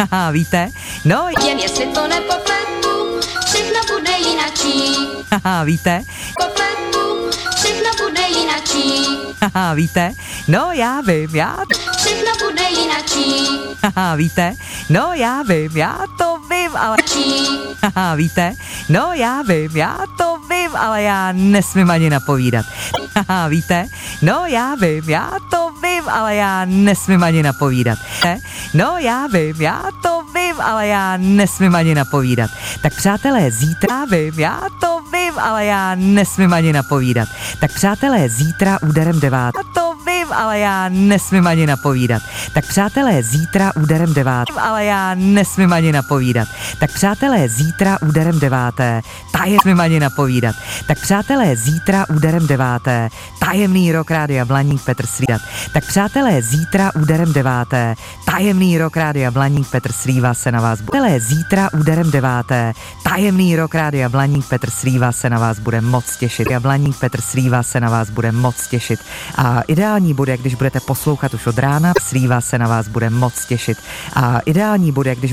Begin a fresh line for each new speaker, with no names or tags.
Haha, víte? No,
Jen jestli to nepopletu, všechno bude jinačí.
haha, víte?
Popletu, všechno bude jinačí.
Haha, víte? No, já vím,
Všechno bude jinačí.
haha, víte? No, já vím, já to vím, ale... Haha, víte? No, já to vím, ale já nesmím ani napovídat. Haha, víte? No, já vím, já to vím, ale já nesmím ani napovídat. No, já to vím, ale já nesmím ani napovídat. Tak přátelé, zítra vím, já to vím, ale já nesmím ani napovídat. Tak přátelé, zítra úderem 9. To vím, ale já nesmím ani napovídat. Tak přátelé, zítra úderem 9. Ale já nesmím ani napovídat. Tak přátelé, zítra úderem 9. Tajemný ani napovídat. Tak přátelé, zítra úderem 9. Tajemný rok Rádia Blaník Petr Svívat. Tak přátelé, zítra úderem 9. Tajemný rok Rádia Blaník Petr Svíva se na vás bude. Přátelé, zítra úderem 9. Tajemný rok Rádia Blaník Petr Svíva se na vás bude moc těšit. Rádia Blaník Petr Svíva se na vás bude moc těšit. A ideální bude, když budete poslouchat už od rána. Svíva se na vás bude moc těšit. A ideální bude, když